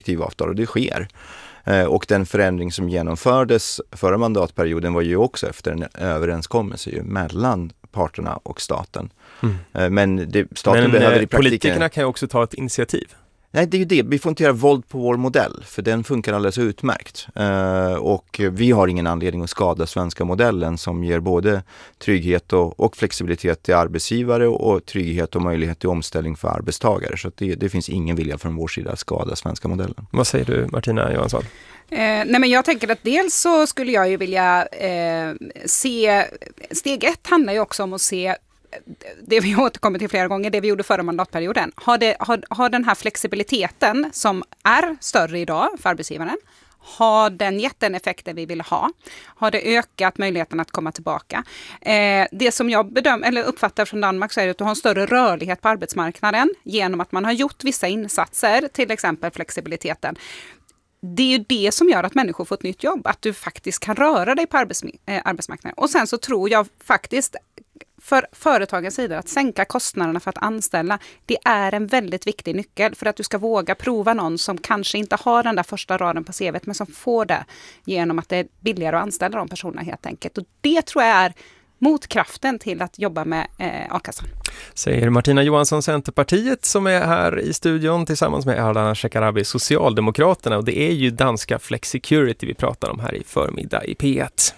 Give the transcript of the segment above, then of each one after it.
kollektivavtal och det sker. Och den förändring som genomfördes förra mandatperioden var ju också efter en överenskommelse ju mellan parterna och staten. Men staten behöver i praktiken... politikerna kan ju också ta ett initiativ. Nej, det är ju det. Vi får inte göra våld på vår modell, för den funkar alldeles utmärkt. Och vi har ingen anledning att skada svenska modellen som ger både trygghet och flexibilitet till arbetsgivare och trygghet och möjlighet till omställning för arbetstagare. Så att det finns ingen vilja från vår sida att skada svenska modellen. Vad säger du, Martina Johansson? Nej, men jag tänker att dels så skulle jag ju vilja se... Steg 1 handlar ju också om att se det vi återkommer till flera gånger, det vi gjorde förra mandatperioden. Har den här flexibiliteten som är större idag för arbetsgivaren, har den gett den effekten vi vill ha? Har det ökat möjligheten att komma tillbaka? Det som jag uppfattar från Danmark så är det att du har en större rörlighet på arbetsmarknaden genom att man har gjort vissa insatser, till exempel flexibiliteten. Det är ju det som gör att människor får ett nytt jobb, att du faktiskt kan röra dig på arbetsmarknaden. Och sen så tror jag faktiskt för företagens sida att sänka kostnaderna för att anställa, det är en väldigt viktig nyckel för att du ska våga prova någon som kanske inte har den där första raden på CV:t men som får det genom att det är billigare att anställa de personerna helt enkelt. Och det tror jag är motkraften till att jobba med a-kassan. Säger Martina Johansson, Centerpartiet, som är här i studion tillsammans med Ardalan Shekarabi, Socialdemokraterna. Och det är ju danska Flexicurity vi pratar om här i förmiddag i P1.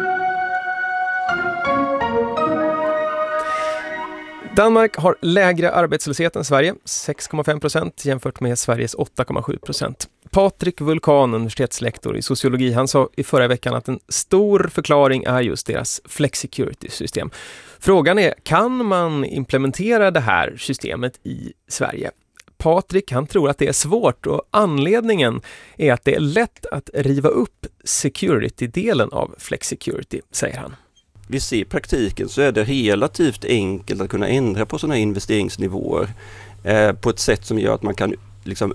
Danmark har lägre arbetslöshet än Sverige, 6,5% jämfört med Sveriges 8,7%. Patrik Vulkan, universitetslektor i sociologi, han sa i förra veckan att en stor förklaring är just deras flexicurity-system. Frågan är, kan man implementera det här systemet i Sverige? Patrik, han tror att det är svårt och anledningen är att det är lätt att riva upp security-delen av flexicurity, säger han. Vi ser i praktiken så är det relativt enkelt att kunna ändra på sådana här investeringsnivåer på ett sätt som gör att man kan liksom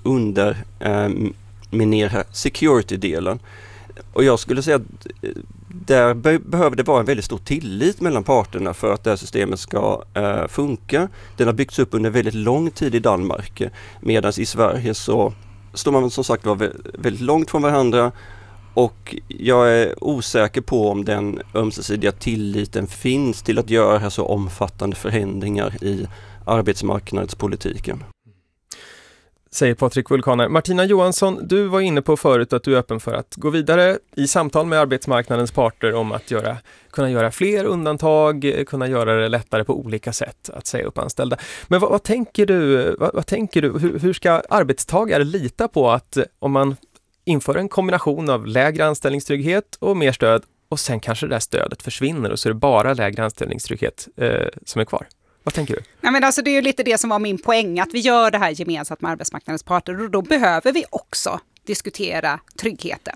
underminera security-delen. Och jag skulle säga att där behöver det vara en väldigt stor tillit mellan parterna för att det här systemet ska funka. Den har byggts upp under väldigt lång tid i Danmark, medan i Sverige så står man som sagt väldigt långt från varandra. Och jag är osäker på om den ömsesidiga tilliten finns till att göra så omfattande förändringar i arbetsmarknadspolitiken. Säger Patrik Vulkaner. Martina Johansson, du var inne på förut att du är öppen för att gå vidare i samtal med arbetsmarknadens parter om att kunna göra fler undantag, kunna göra det lättare på olika sätt att säga upp anställda. Men vad tänker du? Hur ska arbetstagare lita på att om man inför en kombination av lägre anställningstrygghet och mer stöd och sen kanske det där stödet försvinner och så är det bara lägre anställningstrygghet som är kvar? Vad tänker du? Nej, men alltså, det är ju lite det som var min poäng, att vi gör det här gemensamt med arbetsmarknadens parter och då behöver vi också diskutera tryggheten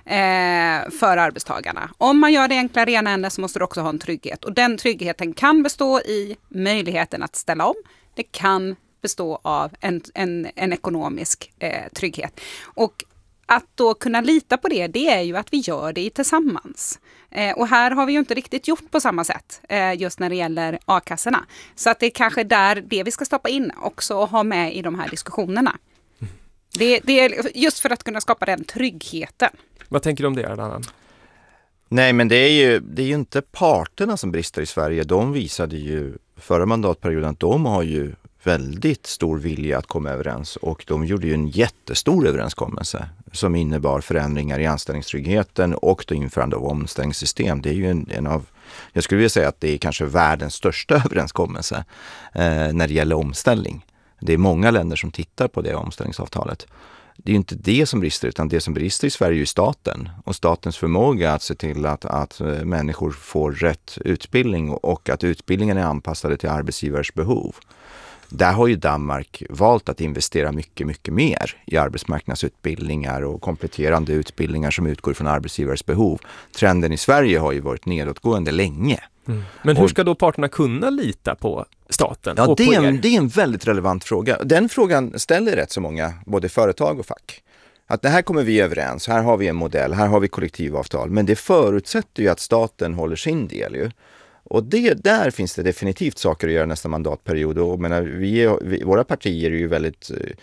för arbetstagarna. Om man gör det enklare i en ände så måste du också ha en trygghet och den tryggheten kan bestå i möjligheten att ställa om. Det kan bestå av en ekonomisk trygghet. Och att då kunna lita på det är ju att vi gör det tillsammans. Och här har vi ju inte riktigt gjort på samma sätt just när det gäller a-kassorna. Så att det är kanske där det vi ska stoppa in också och ha med i de här diskussionerna. Det är just för att kunna skapa den tryggheten. Vad tänker du om det, Ardalan? Nej, men det är ju inte parterna som brister i Sverige. De visade ju förra mandatperioden att de har ju väldigt stor vilja att komma överens och de gjorde ju en jättestor överenskommelse som innebar förändringar i anställningstryggheten och då införande av omställningssystem. Det är ju en av, jag skulle vilja säga att det är kanske världens största överenskommelse när det gäller omställning. Det är många länder som tittar på det omställningsavtalet. Det är ju inte det som brister, utan det som brister i Sverige är ju staten och statens förmåga att se till att människor får rätt utbildning och att utbildningen är anpassade till arbetsgivares behov. Där har ju Danmark valt att investera mycket, mycket mer i arbetsmarknadsutbildningar och kompletterande utbildningar som utgår från arbetsgivares behov. Trenden i Sverige har ju varit nedåtgående länge. Mm. Men hur ska då parterna kunna lita på staten? Ja, och det är en väldigt relevant fråga. Den frågan ställer rätt så många, både företag och fack. Att det här kommer vi överens, här har vi en modell, här har vi kollektivavtal. Men det förutsätter ju att staten håller sin del ju. Och där finns det definitivt saker att göra nästa mandatperiod. Och menar, våra partier är ju väldigt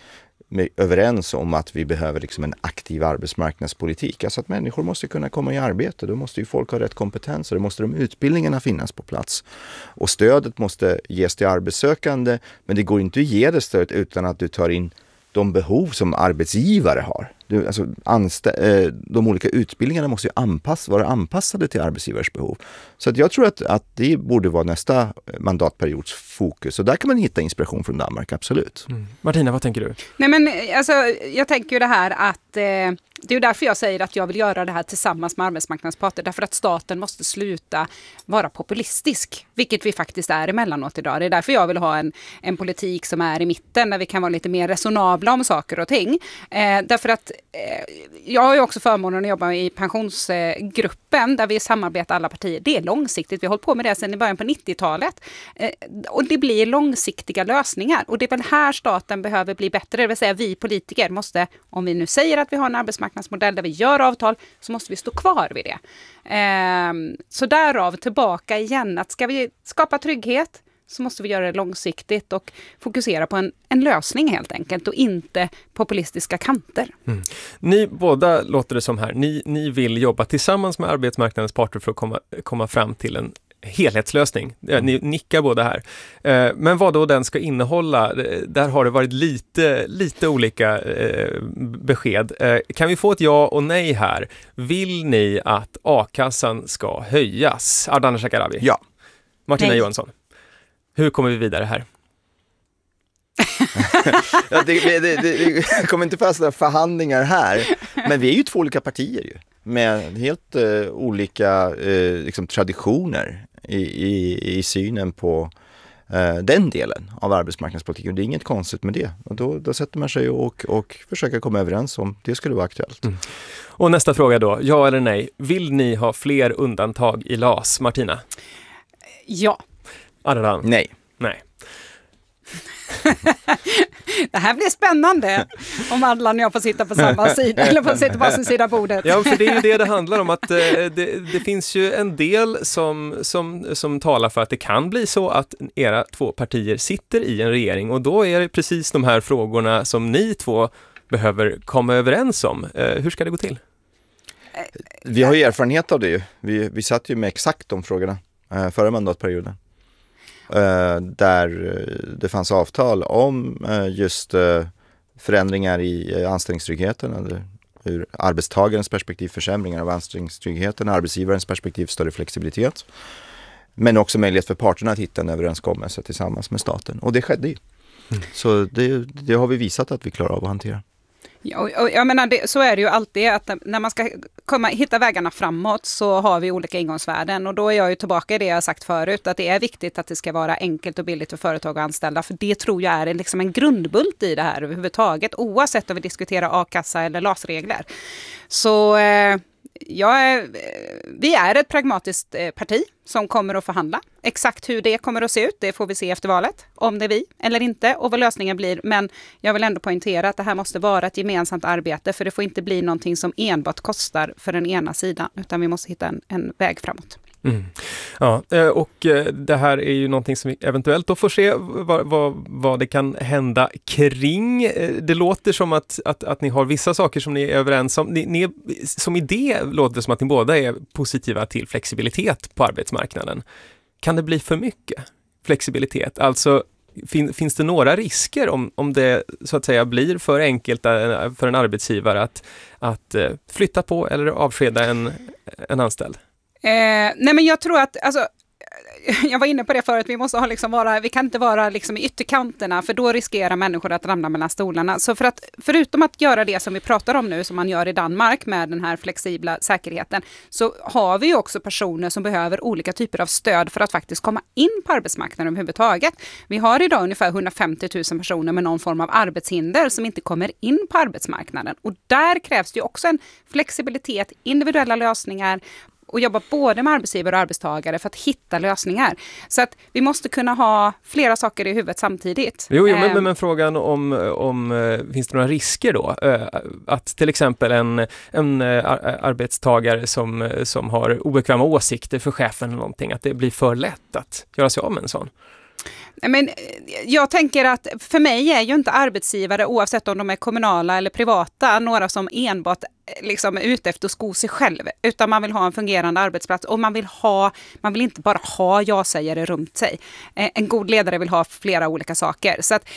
överens om att vi behöver liksom en aktiv arbetsmarknadspolitik. Alltså att människor måste kunna komma i arbete. Då måste ju folk ha rätt kompetens och då måste de utbildningarna finnas på plats. Och stödet måste ges till arbetssökande, men det går inte att ge det stödet utan att du tar in de behov som arbetsgivare har. De olika utbildningarna måste ju vara anpassade till arbetsgivares behov. Så att jag tror att det borde vara nästa mandatperiods fokus. Och där kan man hitta inspiration från Danmark, absolut. Martina, vad tänker du? Nej, men alltså, jag tänker ju det här att det är ju därför jag säger att jag vill göra det här tillsammans med arbetsmarknadsparter. Därför att staten måste sluta vara populistisk, vilket vi faktiskt är emellanåt idag. Det är därför jag vill ha en politik som är i mitten, där vi kan vara lite mer resonabla om saker och ting. Därför att jag har ju också förmånen att jobba i pensionsgruppen där vi samarbetar alla partier. Det är långsiktigt. Vi har hållit på med det sedan i början på 90-talet. Och det blir långsiktiga lösningar. Och det är väl här staten behöver bli bättre. Det vill säga vi politiker måste, om vi nu säger att vi har en arbetsmarknadsmodell där vi gör avtal, så måste vi stå kvar vid det. Så därav tillbaka igen att ska vi skapa trygghet så måste vi göra det långsiktigt och fokusera på en lösning helt enkelt och inte populistiska kanter. Ni båda, låter det som här, ni vill jobba tillsammans med arbetsmarknadens parter för att komma fram till en helhetslösning. Ni nickar båda här. Men vad då den ska innehålla, där har det varit lite olika besked. Kan vi få ett ja och nej här? Vill ni att a-kassan ska höjas? Ardalan Shekarabi? Ja. Martina Johansson? Hur kommer vi vidare här? Det kommer inte fast några förhandlingar här. Men vi är ju två olika partier ju, med helt olika liksom, traditioner i synen på den delen av arbetsmarknadspolitiken. Det är inget konstigt med det. Och då sätter man sig och försöker komma överens om det skulle vara aktuellt. Och nästa fråga då, ja eller nej. Vill ni ha fler undantag i LAS? Martina? Ja. Ardalan? Nej. Det här blir spännande om Ardalan och jag får sitta på samma sida eller får sitta på sin sida bordet. Ja, för det är ju det handlar om, att det finns ju en del som talar för att det kan bli så att era två partier sitter i en regering, och då är det precis de här frågorna som ni två behöver komma överens om. Hur ska det gå till? Vi har ju erfarenhet av det ju. Vi satt ju med exakt de frågorna förra mandatperioden. Där det fanns avtal om just förändringar i anställningstryggheten, eller ur arbetstagarens perspektiv försämringar av anställningstryggheten, arbetsgivarens perspektiv större flexibilitet, men också möjlighet för parterna att hitta en överenskommelse tillsammans med staten, och det skedde ju. Så det har vi visat att vi klarar av att hantera. Ja, och jag menar, så är det ju alltid, att när man ska hitta vägarna framåt så har vi olika ingångsvärden, och då är jag ju tillbaka i det jag sagt förut, att det är viktigt att det ska vara enkelt och billigt för företag att anställa, för det tror jag är liksom en grundbult i det här överhuvudtaget, oavsett om vi diskuterar a-kassa eller LAS-regler. Så vi är ett pragmatiskt parti som kommer att förhandla. Exakt hur det kommer att se ut, det får vi se efter valet. Om det är vi eller inte och vad lösningen blir. Men jag vill ändå poängtera att det här måste vara ett gemensamt arbete. För det får inte bli någonting som enbart kostar för den ena sidan. Utan vi måste hitta en väg framåt. Ja, och det här är ju någonting som vi eventuellt då får se vad det kan hända kring. Det låter som att ni har vissa saker som ni är överens om. Ni som idé låter det som att ni båda är positiva till flexibilitet på arbetsmarknaden. Kan det bli för mycket flexibilitet? Alltså finns det några risker om det så att säga blir för enkelt för en arbetsgivare att flytta på eller avskeda en anställd? Nej, men jag tror att, alltså, jag var inne på det förut, vi kan inte vara liksom i ytterkanterna, för då riskerar människor att ramla mellan stolarna. Så förutom att göra det som vi pratar om nu, som man gör i Danmark med den här flexibla säkerheten, så har vi ju också personer som behöver olika typer av stöd för att faktiskt komma in på arbetsmarknaden överhuvudtaget. Vi har idag ungefär 150 000 personer med någon form av arbetshinder som inte kommer in på arbetsmarknaden. Och där krävs det ju också en flexibilitet, individuella lösningar, och jobba både med arbetsgivare och arbetstagare för att hitta lösningar. Så att vi måste kunna ha flera saker i huvudet samtidigt. Jo, men frågan om finns det några risker då? Att till exempel en arbetstagare som har obekväma åsikter för chefen eller någonting, att det blir för lätt att göra sig av med en sån? Men jag tänker att för mig är ju inte arbetsgivare, oavsett om de är kommunala eller privata, några som enbart liksom är ute efter att sko sig själv. Utan man vill ha en fungerande arbetsplats och man vill inte bara ha ja-sägare runt sig. En god ledare vill ha flera olika saker. Så att,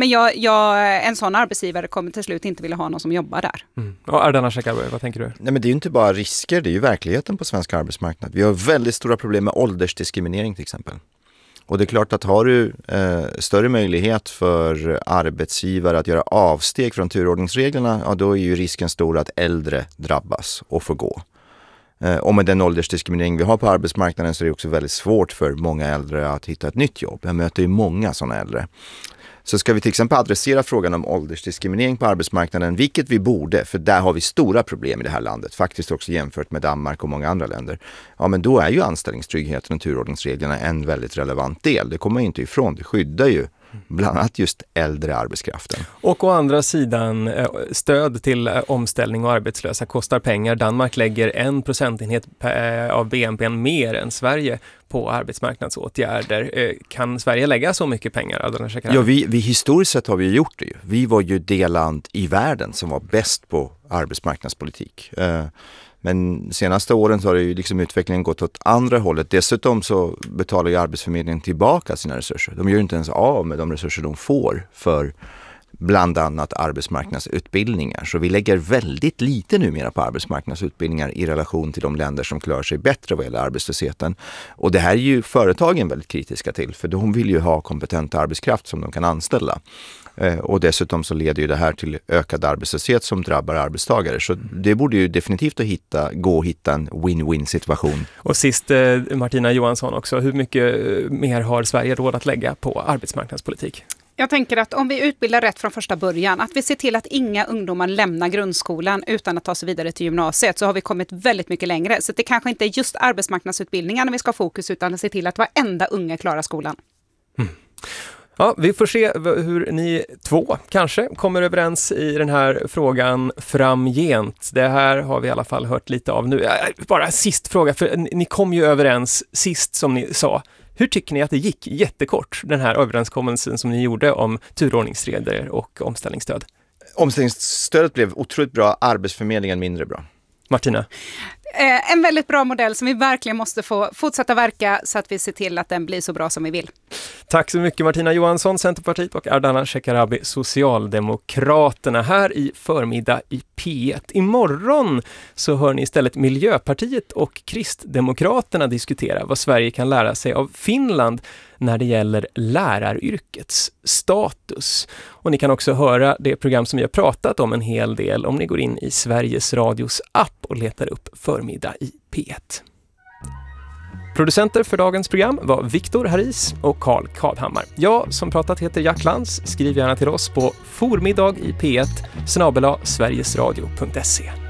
en sån arbetsgivare kommer till slut inte vilja ha någon som jobbar där. Och Ardalan Shekarabi, vad tänker du? Nej, men det är ju inte bara risker, det är ju verkligheten på svensk arbetsmarknad. Vi har väldigt stora problem med åldersdiskriminering till exempel. Och det är klart att har du större möjlighet för arbetsgivare att göra avsteg från turordningsreglerna, ja, då är ju risken stor att äldre drabbas och får gå. Och med den åldersdiskriminering vi har på arbetsmarknaden så är det också väldigt svårt för många äldre att hitta ett nytt jobb. Jag möter ju många sådana äldre. Så ska vi till exempel adressera frågan om åldersdiskriminering på arbetsmarknaden, vilket vi borde, för där har vi stora problem i det här landet, faktiskt också jämfört med Danmark och många andra länder. Ja, men då är ju anställningstryggheten och turordningsreglerna en väldigt relevant del. Det kommer man inte ifrån, det skyddar ju bland annat just äldre arbetskraften. Och å andra sidan, stöd till omställning och arbetslösa kostar pengar. Danmark lägger 1 procentenhet av BNP mer än Sverige på arbetsmarknadsåtgärder. Kan Sverige lägga så mycket pengar? Ja, vi historiskt sett har vi gjort det ju. Vi var ju det land i världen som var bäst på arbetsmarknadspolitik. Men senaste åren så har ju liksom utvecklingen gått åt andra hållet. Dessutom så betalar ju Arbetsförmedlingen tillbaka sina resurser. De gör inte ens av med de resurser de får för bland annat arbetsmarknadsutbildningar. Så vi lägger väldigt lite numera på arbetsmarknadsutbildningar i relation till de länder som klarar sig bättre vad gäller arbetslösheten. Och det här är ju företagen väldigt kritiska till, för de vill ju ha kompetent arbetskraft som de kan anställa. Och dessutom så leder ju det här till ökad arbetslöshet som drabbar arbetstagare. Så det borde ju definitivt gå att hitta en win-win situation. Och sist Martina Johansson också, hur mycket mer har Sverige råd att lägga på arbetsmarknadspolitik? Jag tänker att om vi utbildar rätt från första början, att vi ser till att inga ungdomar lämnar grundskolan utan att ta sig vidare till gymnasiet, så har vi kommit väldigt mycket längre. Så det kanske inte är just arbetsmarknadsutbildningarna vi ska ha fokus, utan att se till att varenda unge klarar skolan. Ja, vi får se hur ni två kanske kommer överens i den här frågan framgent. Det här har vi i alla fall hört lite av nu. Bara sist fråga, för ni kom ju överens sist som ni sa. Hur tycker ni att det gick jättekort, den här överenskommelsen som ni gjorde om turordningsregler och omställningsstöd? Omställningsstödet blev otroligt bra, Arbetsförmedlingen mindre bra. Martina? En väldigt bra modell som vi verkligen måste få fortsätta verka så att vi ser till att den blir så bra som vi vill. Tack så mycket Martina Johansson, Centerpartiet, och Ardalan Shekarabi, Socialdemokraterna, här i förmiddag i P1. Imorgon så hör ni istället Miljöpartiet och Kristdemokraterna diskutera vad Sverige kan lära sig av Finland när det gäller läraryrkets status. Och ni kan också höra det program som vi har pratat om en hel del om ni går in i Sveriges Radios app och letar upp Förmiddag i P1. Producenter för dagens program var Viktor Haris och Carl Kadhammar. Jag som pratat heter Jack Lantz. Skriv gärna till oss på formiddag i P1 @sverigesradio.se.